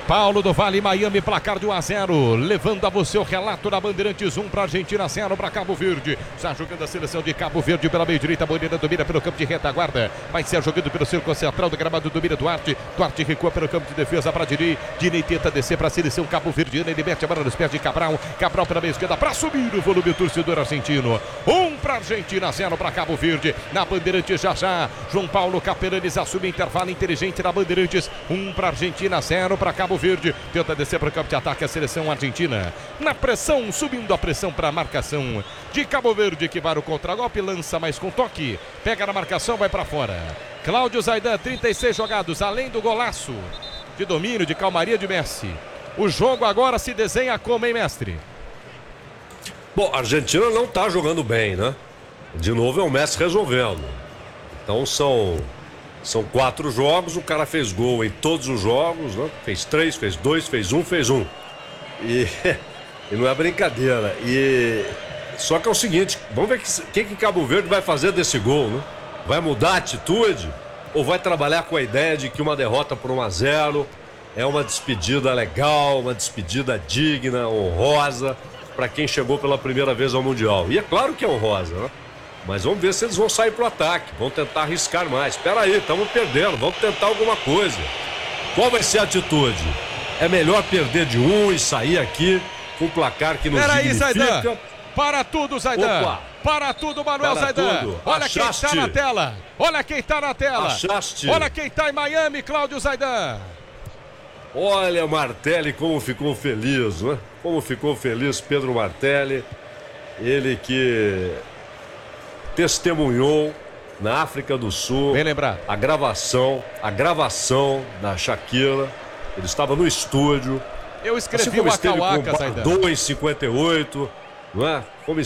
Paulo do Vale, Miami, placar de 1-0, levando a você o relato da Bandeirantes, 1 para Argentina, 0 para Cabo Verde. Está jogando a seleção de Cabo Verde pela meia direita, Moreira domina pelo campo de retaguarda, vai ser jogando pelo círculo central do gramado, domina Duarte recua pelo campo de defesa para Dini tenta descer para a seleção cabo-verdiana, ele mete a bola nos pés de Cabral pela meia esquerda para subir o volume, o torcedor argentino. 1 para Argentina, 0 para Cabo Verde, na Bandeirantes já. João Paulo Capelanes assume intervalo inteligente na Bandeirantes, 1 para Argentina, 0 para Cabo Verde, tenta descer para o campo de ataque a seleção argentina, na pressão, subindo a pressão para a marcação de Cabo Verde, que vai o contragolpe, lança mais com toque, pega na marcação, vai para fora. Cláudio Zaidan, 36 jogados, além do golaço de domínio, de calmaria de Messi. O jogo agora se desenha como, hein, mestre? Bom, a Argentina não tá jogando bem, né? De novo é o Messi resolvendo. Então são 4 jogos, o cara fez gol em todos os jogos, né? Fez 3, fez 2, fez 1. E não é brincadeira. Só que é o seguinte, vamos ver o que Cabo Verde vai fazer desse gol, né? Vai mudar a atitude ou vai trabalhar com a ideia de que uma derrota por 1-0 é uma despedida legal, uma despedida digna, honrosa para quem chegou pela primeira vez ao Mundial? E é claro que é honrosa, né? Mas vamos ver se eles vão sair pro ataque, vão tentar arriscar mais. Espera aí, estamos perdendo, vamos tentar alguma coisa. Qual vai ser a atitude? É melhor perder de 1 e sair aqui com um placar que nos significa... Zaidan. Para tudo, Zaidan. Opa. Para tudo, Manuel Zaidan. Tudo. Olha Achaste. quem está na tela. Olha quem está na tela. Achaste. Olha quem está em Miami, Cláudio Zaidan. Olha Martelli como ficou feliz, né? Como ficou feliz Pedro Martelli. Ele que testemunhou na África do Sul. Bem lembrado. A gravação da Shakira. Ele estava no estúdio. Eu escrevi assim como o esteve Waka com Zaidan. 2,58, não é? Como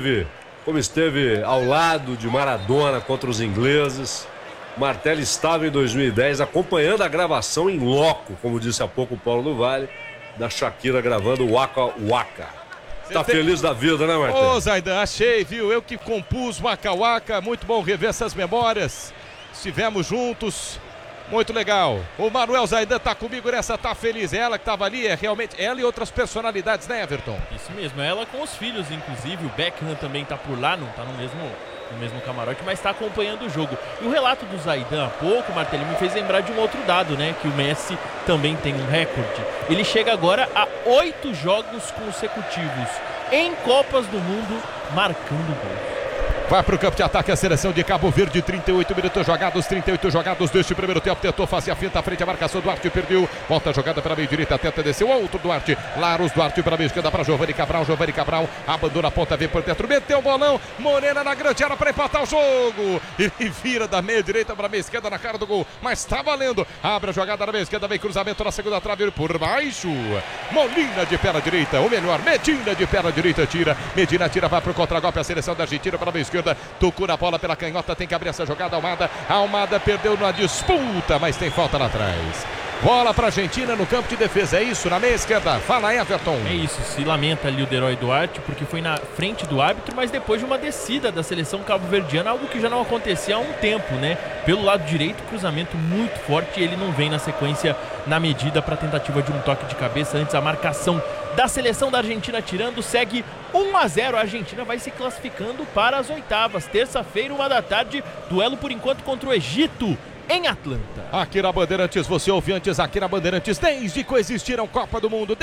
esteve ao lado de Maradona contra os ingleses. Martelli estava em 2010 acompanhando a gravação em loco, como disse há pouco o Paulo do Vale, da Shakira gravando o Waka Waka. Tá feliz da vida, né, Martelli? Ô, Zaidan, achei, viu? Eu que compus Waka Waka, muito bom rever essas memórias. Estivemos juntos, muito legal. O Manuel Zaidan tá comigo nessa, tá feliz. Ela que tava ali, é realmente ela e outras personalidades, né, Everton? Isso mesmo, ela com os filhos, inclusive. O Beckham também tá por lá, não tá no mesmo camarote, mas está acompanhando o jogo. E o relato do Zaidan há pouco, Martelli, me fez lembrar de um outro dado, né? Que o Messi também tem um recorde. Ele chega agora a 8 jogos consecutivos em Copas do Mundo, marcando gols. Vai para o campo de ataque a seleção de Cabo Verde, 38 minutos jogados deste primeiro tempo, tentou fazer a finta à frente, a marcação, Duarte perdeu, volta a jogada para a meia direita, tenta descer o outro Duarte, Laros, Duarte para a meia esquerda para Giovani Cabral, abandona a ponta, vem por dentro, meteu o bolão, Morena na grande área para empatar o jogo, ele vira da meia direita para a meia esquerda na cara do gol, mas está valendo, abre a jogada na meia esquerda, vem cruzamento na segunda trave, por baixo, Molina de perna direita, ou melhor, Medina de perna direita, Medina tira, vai para o contragolpe, a seleção da Argentina para a meia esquerda, tocou na bola pela canhota, tem que abrir essa jogada, Almada perdeu na disputa, mas tem falta lá atrás. Bola para a Argentina no campo de defesa, é isso, na meia esquerda, fala Everton. É isso, se lamenta ali o Deroy Duarte, porque foi na frente do árbitro, mas depois de uma descida da seleção cabo-verdiana, algo que já não acontecia há um tempo, né? Pelo lado direito, cruzamento muito forte, e ele não vem na sequência na medida para tentativa de um toque de cabeça, antes a marcação da seleção da Argentina tirando, segue 1-0, a Argentina vai se classificando para as oitavas, terça-feira, 1 da tarde, duelo por enquanto contra o Egito, em Atlanta. Aqui na Bandeirantes, você ouve antes aqui na Bandeirantes, desde que coexistiram Copa do Mundo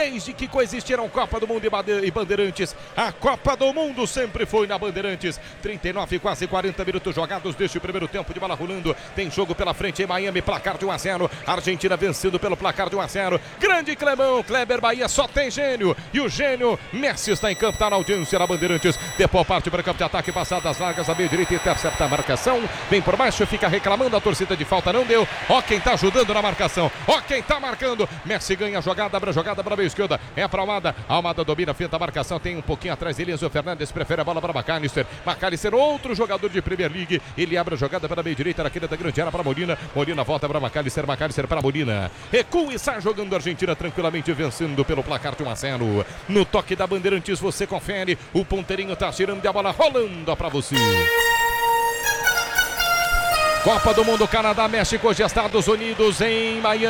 e Bandeirantes, a Copa do Mundo sempre foi na Bandeirantes. 39, quase 40 minutos jogados deste primeiro tempo de bola rolando, tem jogo pela frente em Miami, placar de 1-0, Argentina vencendo pelo placar de 1-0, grande Clemão, Kleber Bahia, só tem gênio, e o gênio Messi está em campo, está na audiência na Bandeirantes, depois parte para o campo de ataque, passadas largas, a meia direita, intercepta a marcação, vem por baixo, fica reclamando a torcida de falta, não deu, ó quem tá ajudando na marcação, ó quem tá marcando, Messi ganha a jogada, abre a jogada para a meia esquerda, é para Almada domina, finta a marcação, tem um pouquinho atrás, Elias Fernandes prefere a bola para McAllister, outro jogador de Premier League, ele abre a jogada para a meia direita, naquele da grande área para Molina volta para McAllister para Molina, recua e sai jogando a Argentina tranquilamente, vencendo pelo placar de 1-0, no toque da Bandeirantes você confere, o ponteirinho tá tirando e a bola rolando para você. Copa do Mundo, Canadá, México, Estados Unidos em Miami.